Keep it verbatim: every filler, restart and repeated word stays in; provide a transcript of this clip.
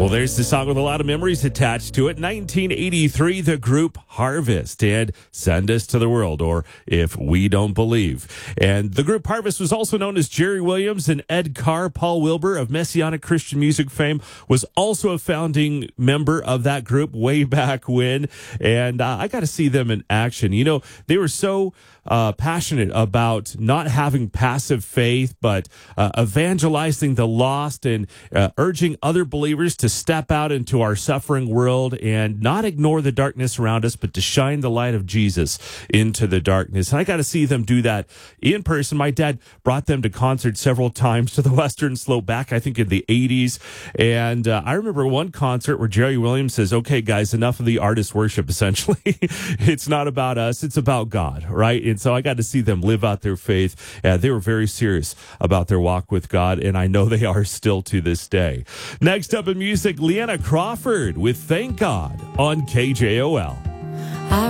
Well, there's the song with a lot of memories attached to it. nineteen eighty-three, the group Harvest, and Send Us to the World, or If We Don't Believe. And the group Harvest was also known as Jerry Williams and Ed Carr. Paul Wilbur of Messianic Christian music fame was also a founding member of that group way back when. And uh, I got to see them in action. You know, they were so uh, passionate about not having passive faith, but uh, evangelizing the lost and uh, urging other believers to step out into our suffering world and not ignore the darkness around us, but to shine the light of Jesus into the darkness. And I got to see them do that in person. My dad brought them to concerts several times to the Western Slope back, I think, in the eighties. And uh, I remember one concert where Jerry Williams says, okay, guys, enough of the artist worship, essentially. It's not about us. It's about God, right? And so I got to see them live out their faith. Uh, they were very serious about their walk with God, and I know they are still to this day. Next up in music, Leanna Crawford with Thank God on K J O L.